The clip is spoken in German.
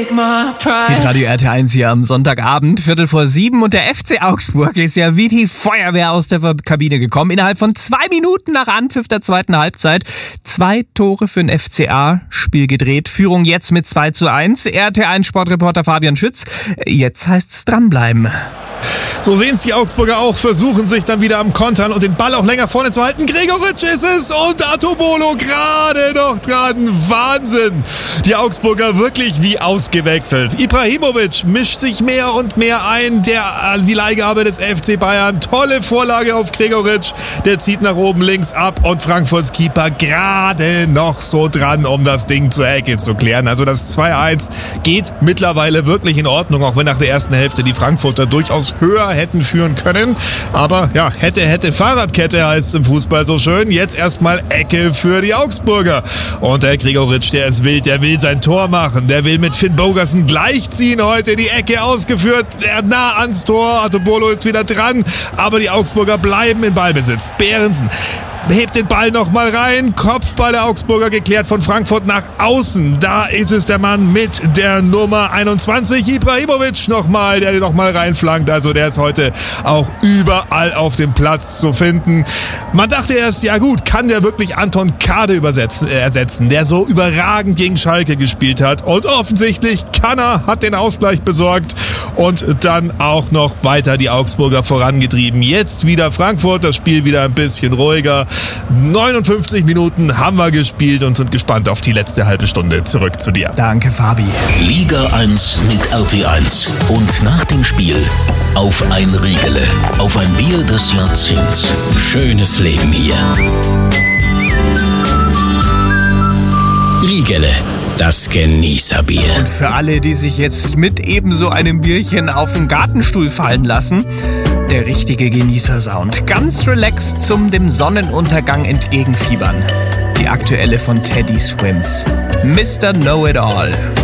Radio RT1 hier am Sonntagabend, 6:45 und der FC Augsburg ist ja wie die Feuerwehr aus der Kabine gekommen. Innerhalb von 2 Minuten nach Anpfiff der zweiten Halbzeit 2 Tore für den FCA, Spiel gedreht, Führung jetzt mit 2:1. RT1 Sportreporter Fabian Schütz, jetzt heißt's dranbleiben. So sehen es die Augsburger auch, versuchen sich dann wieder am Kontern und den Ball auch länger vorne zu halten. Gregoritsch ist es und Atobolo gerade noch dran. Wahnsinn! Die Augsburger wirklich wie ausgewechselt. Ibrahimovic mischt sich mehr und mehr ein. Die Leihgabe des FC Bayern. Tolle Vorlage auf Gregoritsch. Der zieht nach oben links ab und Frankfurts Keeper gerade noch so dran, um das Ding zur Ecke zu klären. Also das 2:1 geht mittlerweile wirklich in Ordnung, auch wenn nach der ersten Hälfte die Frankfurter durchaus höher hätten führen können. Aber ja, hätte Fahrradkette heißt es im Fußball so schön. Jetzt erstmal Ecke für die Augsburger. Und der Gregoritsch, der ist wild, der will sein Tor machen. Der will mit Finn Bogerson gleichziehen heute. Die Ecke ausgeführt, nah ans Tor. Atobolo ist wieder dran. Aber die Augsburger bleiben in Ballbesitz. Beerensen hebt den Ball nochmal rein. Kopfball der Augsburger geklärt von Frankfurt nach außen. Da ist es der Mann mit der Nummer 21. Ibrahimovic nochmal, der nochmal reinflankt. Also der ist heute auch überall auf dem Platz zu finden. Man dachte erst, ja gut, kann der wirklich Anton Kade ersetzen, der so überragend gegen Schalke gespielt hat. Und offensichtlich kann er, hat den Ausgleich besorgt und dann auch noch weiter die Augsburger vorangetrieben. Jetzt wieder Frankfurt, das Spiel wieder ein bisschen ruhiger. 59 Minuten haben wir gespielt und sind gespannt auf die letzte halbe Stunde. Zurück zu dir. Danke, Fabi. Liga 1 mit RT1. Und nach dem Spiel auf ein Riegele. Auf ein Bier des Jahrzehnts. Schönes Leben hier. Riegele. Das Genießerbier. Und für alle, die sich jetzt mit ebenso einem Bierchen auf den Gartenstuhl fallen lassen, der richtige Genießersound. Ganz relaxed zum dem Sonnenuntergang entgegenfiebern. Die aktuelle von Teddy Swims. Mr. Know-It-All.